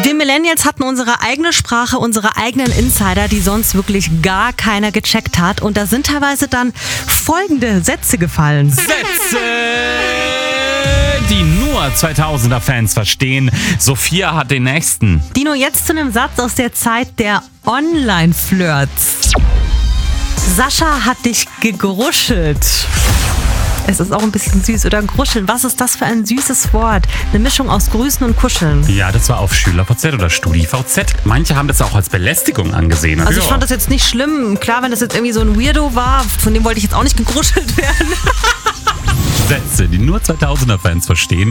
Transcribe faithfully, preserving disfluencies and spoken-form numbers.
Wir Millennials hatten unsere eigene Sprache, unsere eigenen Insider, die sonst wirklich gar keiner gecheckt hat. Und da sind teilweise dann folgende Sätze gefallen. Sätze, die nur zweitausender-Fans verstehen. Sophia hat den nächsten. Dino, jetzt zu einem Satz aus der Zeit der Online-Flirts. Sascha hat dich gegruschelt. Es ist auch ein bisschen süß. Oder gruscheln, was ist das für ein süßes Wort? Eine Mischung aus Grüßen und Kuscheln. Ja, das war auf SchülerVZ oder StudiVZ. Manche haben das auch als Belästigung angesehen. Also ich ja. fand das jetzt nicht schlimm. Klar, wenn das jetzt irgendwie so ein Weirdo war, von dem wollte ich jetzt auch nicht gegruschelt werden. Sätze, die nur zweitausender-Fans verstehen.